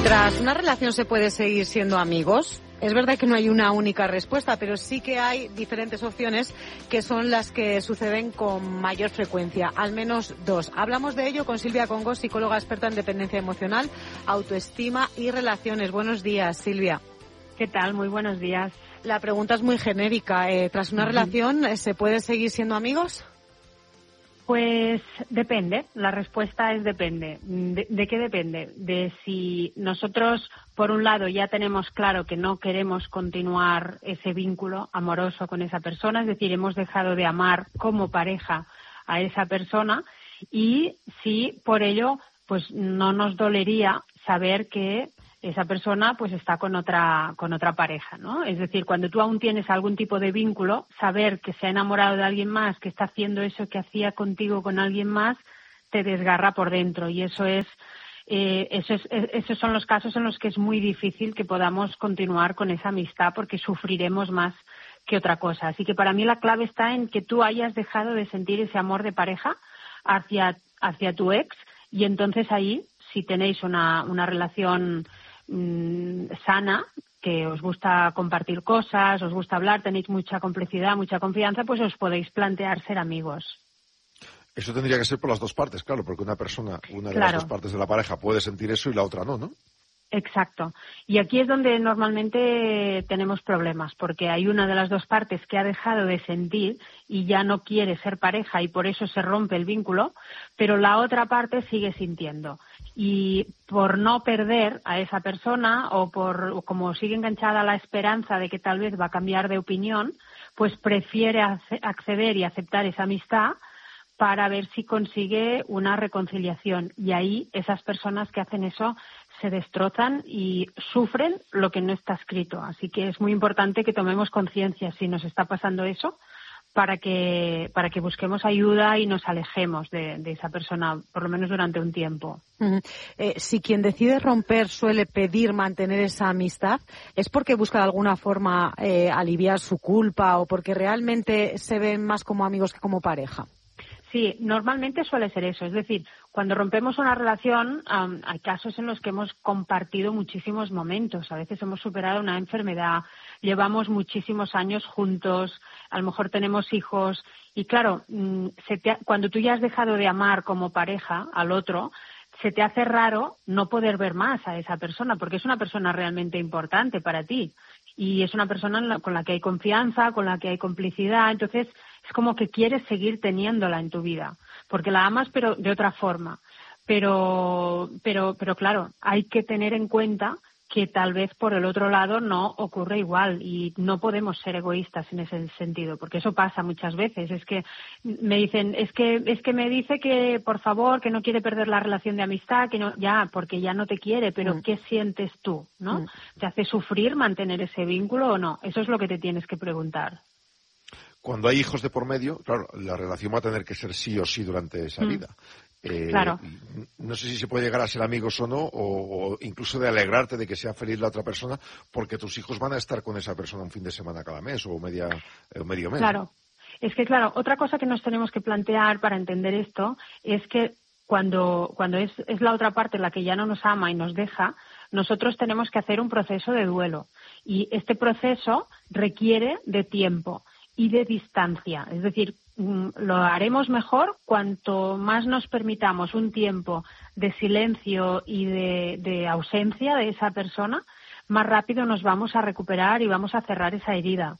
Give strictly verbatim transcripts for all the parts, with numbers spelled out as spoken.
¿Tras una relación se puede seguir siendo amigos? Es verdad que no hay una única respuesta, pero sí que hay diferentes opciones que son las que suceden con mayor frecuencia, al menos dos. Hablamos de ello con Silvia Congo, psicóloga experta en dependencia emocional, autoestima y relaciones. Buenos días, Silvia. ¿Qué tal? Muy buenos días. La pregunta es muy genérica. Eh, ¿Tras una uh-huh. relación se puede seguir siendo amigos? Pues depende, la respuesta es depende. ¿De, ¿De qué depende? De si nosotros, por un lado, ya tenemos claro que no queremos continuar ese vínculo amoroso con esa persona, es decir, hemos dejado de amar como pareja a esa persona, y si por ello pues no nos dolería saber que esa persona pues está con otra con otra pareja, ¿no? Es decir, cuando tú aún tienes algún tipo de vínculo, saber que se ha enamorado de alguien más, que está haciendo eso que hacía contigo con alguien más, te desgarra por dentro, y eso es eh, eso es, esos son los casos en los que es muy difícil que podamos continuar con esa amistad, porque sufriremos más que otra cosa. Así que para mí la clave está en que tú hayas dejado de sentir ese amor de pareja hacia hacia tu ex, y entonces ahí, si tenéis una una relación sana, que os gusta compartir cosas, os gusta hablar, tenéis mucha complicidad, mucha confianza, pues os podéis plantear ser amigos. Eso tendría que ser por las dos partes, claro, porque una persona, una de claro. las dos partes de la pareja puede sentir eso y la otra no, ¿no? Exacto. Y aquí es donde normalmente tenemos problemas, porque hay una de las dos partes que ha dejado de sentir y ya no quiere ser pareja y por eso se rompe el vínculo, pero la otra parte sigue sintiendo. Y por no perder a esa persona, o por o como sigue enganchada a la esperanza de que tal vez va a cambiar de opinión, pues prefiere acceder y aceptar esa amistad para ver si consigue una reconciliación. Y ahí esas personas que hacen eso se destrozan y sufren lo que no está escrito. Así que es muy importante que tomemos conciencia si nos está pasando eso, para que para que busquemos ayuda y nos alejemos de, de esa persona, por lo menos durante un tiempo. Uh-huh. Eh, si quien decide romper suele pedir mantener esa amistad, ¿es porque busca de alguna forma eh, aliviar su culpa o porque realmente se ven más como amigos que como pareja? Sí, normalmente suele ser eso. Es decir, cuando rompemos una relación, um, hay casos en los que hemos compartido muchísimos momentos. A veces hemos superado una enfermedad, llevamos muchísimos años juntos, a lo mejor tenemos hijos. Y claro, se te ha, cuando tú ya has dejado de amar como pareja al otro, se te hace raro no poder ver más a esa persona, porque es una persona realmente importante para ti. Y es una persona con la que hay confianza, con la que hay complicidad. Entonces, es como que quieres seguir teniéndola en tu vida, porque la amas, pero de otra forma. Pero, pero, pero claro, hay que tener en cuenta que tal vez por el otro lado no ocurre igual, y no podemos ser egoístas en ese sentido, porque eso pasa muchas veces. Es que me dicen, es que es que me dice que por favor, que no quiere perder la relación de amistad, que no, ya, porque ya no te quiere, pero mm. ¿qué sientes tú, no? Mm. ¿Te hace sufrir mantener ese vínculo o no? Eso es lo que te tienes que preguntar. Cuando hay hijos de por medio, claro, la relación va a tener que ser sí o sí durante esa mm. vida. Eh, claro. No sé si se puede llegar a ser amigos o no, o, o incluso de alegrarte de que sea feliz la otra persona, porque tus hijos van a estar con esa persona un fin de semana cada mes o media, eh, medio mes. Claro. Es que, claro, otra cosa que nos tenemos que plantear para entender esto es que cuando, cuando es, es la otra parte la que ya no nos ama y nos deja, nosotros tenemos que hacer un proceso de duelo. Y este proceso requiere de tiempo y de distancia. Es decir, lo haremos mejor cuanto más nos permitamos un tiempo de silencio y de, de ausencia de esa persona, más rápido nos vamos a recuperar y vamos a cerrar esa herida.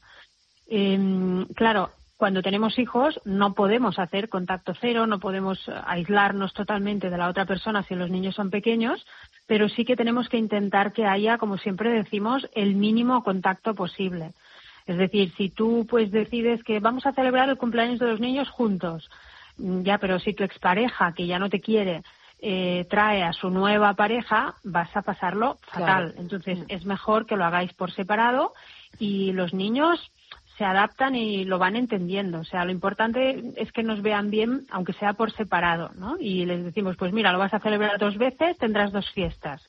Eh, claro, cuando tenemos hijos no podemos hacer contacto cero, no podemos aislarnos totalmente de la otra persona si los niños son pequeños, pero sí que tenemos que intentar que haya, como siempre decimos, el mínimo contacto posible. Es decir, si tú pues decides que vamos a celebrar el cumpleaños de los niños juntos, ya, pero si tu expareja, que ya no te quiere, eh, trae a su nueva pareja, vas a pasarlo fatal. Claro. Entonces, mm. es mejor que lo hagáis por separado, y los niños se adaptan y lo van entendiendo. O sea, lo importante es que nos vean bien, aunque sea por separado, ¿no? Y les decimos, pues mira, lo vas a celebrar dos veces, tendrás dos fiestas.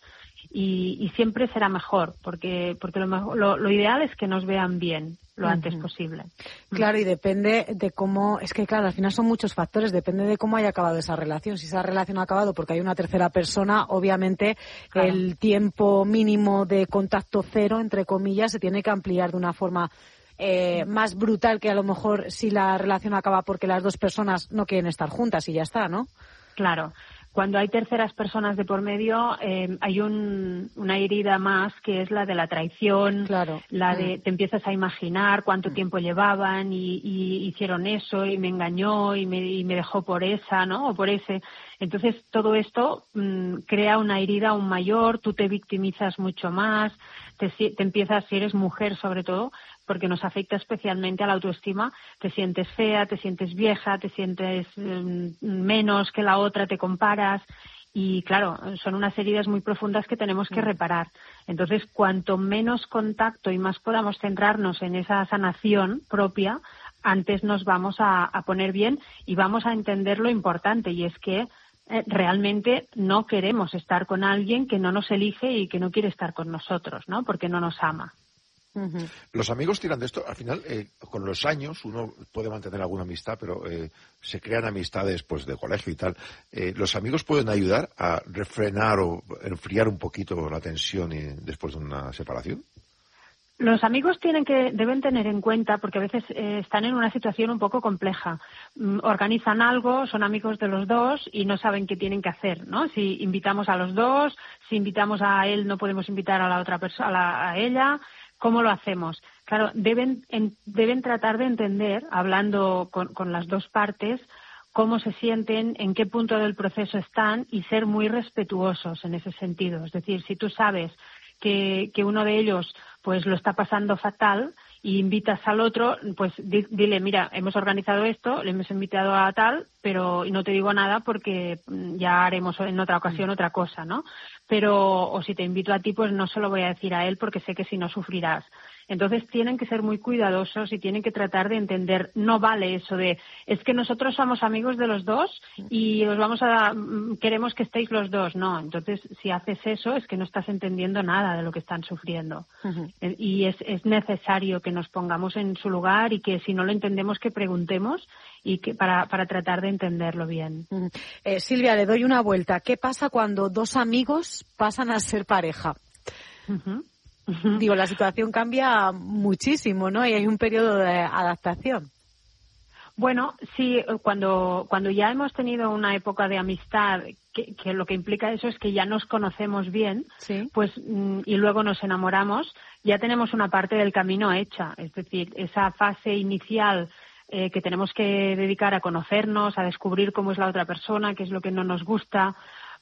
y, y siempre será mejor, porque porque lo, mejor, lo, lo ideal es que nos vean bien lo antes uh-huh. posible. Claro, y depende de cómo, es que claro, al final son muchos factores, depende de cómo haya acabado esa relación. Si esa relación ha acabado porque hay una tercera persona, obviamente claro. el tiempo mínimo de contacto cero, entre comillas, se tiene que ampliar de una forma eh, más brutal que a lo mejor si la relación acaba porque las dos personas no quieren estar juntas y ya está, ¿no? Claro. Cuando hay terceras personas de por medio, eh, hay un, una herida más que es la de la traición, claro. la de te empiezas a imaginar cuánto tiempo llevaban y, y hicieron eso y me engañó y me, y me dejó por esa, ¿no? O por ese. Entonces todo esto mmm, crea una herida aún mayor, tú te victimizas mucho más, te, te empiezas, si eres mujer sobre todo, porque nos afecta especialmente a la autoestima, te sientes fea, te sientes vieja, te sientes mmm, menos que la otra, te comparas y claro, son unas heridas muy profundas que tenemos que reparar. Entonces, cuanto menos contacto y más podamos centrarnos en esa sanación propia, antes nos vamos a, a poner bien y vamos a entender lo importante y es que eh, realmente no queremos estar con alguien que no nos elige y que no quiere estar con nosotros, ¿no? Porque no nos ama. Uh-huh. Los amigos tiran de esto, al final, eh, con los años uno puede mantener alguna amistad, pero eh, se crean amistades pues de colegio y tal. Eh, ¿Los amigos pueden ayudar a refrenar o enfriar un poquito la tensión y, después de una separación? Los amigos tienen que deben tener en cuenta, porque a veces eh, están en una situación un poco compleja. Mm, organizan algo, son amigos de los dos y no saben qué tienen que hacer, ¿no? Si invitamos a los dos, si invitamos a él, no podemos invitar a la otra persona, a, la, a ella. ¿Cómo lo hacemos? Claro, deben, en, deben tratar de entender, hablando con, con las dos partes, cómo se sienten, en qué punto del proceso están y ser muy respetuosos en ese sentido. Es decir, si tú sabes que, que uno de ellos pues lo está pasando fatal y invitas al otro, pues di, dile, mira, hemos organizado esto, le hemos invitado a tal, pero no te digo nada porque ya haremos en otra ocasión otra cosa, ¿no? Pero, o si te invito a ti, pues no se lo voy a decir a él porque sé que si no sufrirás. Entonces tienen que ser muy cuidadosos y tienen que tratar de entender, no vale eso de, es que nosotros somos amigos de los dos y os vamos a, queremos que estéis los dos. No, entonces si haces eso es que no estás entendiendo nada de lo que están sufriendo. Uh-huh. Y es, es necesario que nos pongamos en su lugar y que si no lo entendemos que preguntemos y que para, para tratar de entenderlo bien. Uh-huh. Eh, Silvia, le doy una vuelta. ¿Qué pasa cuando dos amigos pasan a ser pareja? Uh-huh. Digo, la situación cambia muchísimo, ¿no? Y hay un periodo de adaptación. Bueno, sí, cuando, cuando ya hemos tenido una época de amistad, que, que lo que implica eso es que ya nos conocemos bien, ¿sí? Pues y luego nos enamoramos, ya tenemos una parte del camino hecha. Es decir, esa fase inicial eh, que tenemos que dedicar a conocernos, a descubrir cómo es la otra persona, qué es lo que no nos gusta,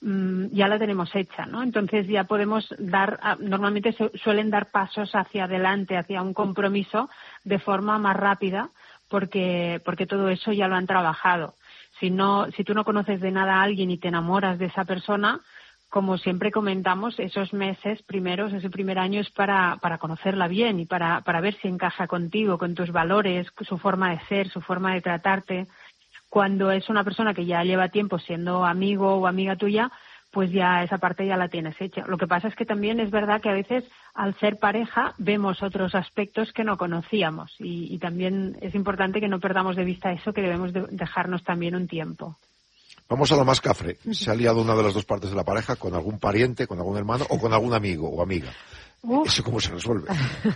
ya la tenemos hecha, ¿no? Entonces ya podemos dar, normalmente suelen dar pasos hacia adelante, hacia un compromiso de forma más rápida, porque porque todo eso ya lo han trabajado. Si no, si tú no conoces de nada a alguien y te enamoras de esa persona, como siempre comentamos, esos meses primeros, ese primer año es para para conocerla bien y para para ver si encaja contigo, con tus valores, su forma de ser, su forma de tratarte. Cuando es una persona que ya lleva tiempo siendo amigo o amiga tuya, pues ya esa parte ya la tienes hecha. Lo que pasa es que también es verdad que a veces al ser pareja vemos otros aspectos que no conocíamos y, y también es importante que no perdamos de vista eso, que debemos de dejarnos también un tiempo. Vamos a lo más cafre. ¿Se ha liado una de las dos partes de la pareja con algún pariente, con algún hermano o con algún amigo o amiga? Uf. ¿Eso cómo se resuelve?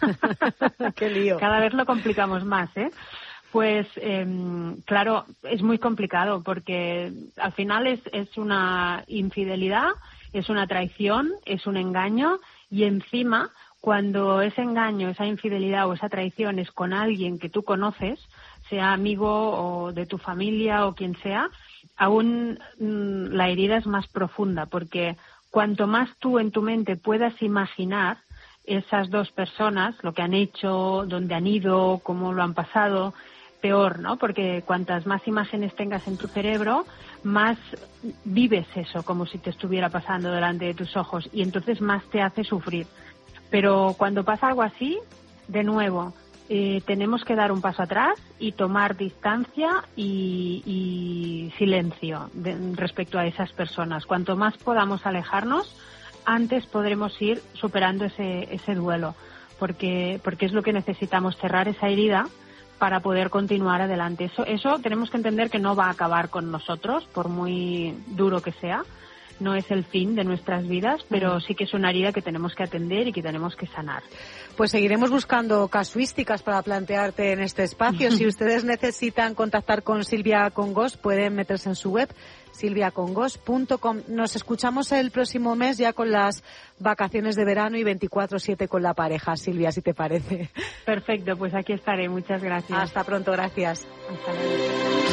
¡Qué lío! Cada vez lo complicamos más, ¿eh? Pues, eh, claro, es muy complicado porque al final es, es una infidelidad, es una traición, es un engaño y encima cuando ese engaño, esa infidelidad o esa traición es con alguien que tú conoces, sea amigo o de tu familia o quien sea, aún mmm, la herida es más profunda porque cuanto más tú en tu mente puedas imaginar esas dos personas, lo que han hecho, dónde han ido, cómo lo han pasado, peor, ¿no? Porque cuantas más imágenes tengas en tu cerebro, más vives eso como si te estuviera pasando delante de tus ojos y entonces más te hace sufrir. Pero cuando pasa algo así, de nuevo, eh, tenemos que dar un paso atrás y tomar distancia y, y silencio de, respecto a esas personas. Cuanto más podamos alejarnos, antes podremos ir superando ese, ese duelo, porque, porque es lo que necesitamos, cerrar esa herida para poder continuar adelante. Eso, eso tenemos que entender que no va a acabar con nosotros, por muy duro que sea. No es el fin de nuestras vidas, pero sí que es una herida que tenemos que atender y que tenemos que sanar. Pues seguiremos buscando casuísticas para plantearte en este espacio. Si ustedes necesitan contactar con Silvia Congos, pueden meterse en su web, silvia congos punto com. Nos escuchamos el próximo mes ya con las vacaciones de verano y veinticuatro siete con la pareja, Silvia, si te parece. Perfecto, pues aquí estaré. Muchas gracias. Hasta pronto, gracias. Hasta luego.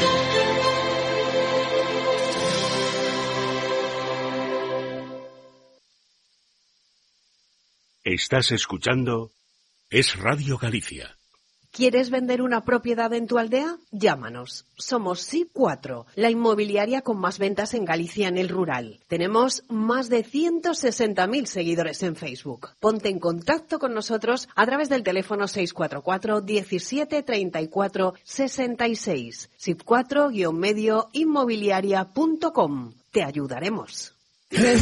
Estás escuchando Es Radio Galicia. ¿Quieres vender una propiedad en tu aldea? Llámanos. Somos S I P cuatro, la inmobiliaria con más ventas en Galicia en el rural. Tenemos más de ciento sesenta mil seguidores en Facebook. Ponte en contacto con nosotros a través del teléfono seis cuatro cuatro, diecisiete, treinta y cuatro, sesenta y seis. S I P cuatro guion medio inmobiliaria punto com. Te ayudaremos.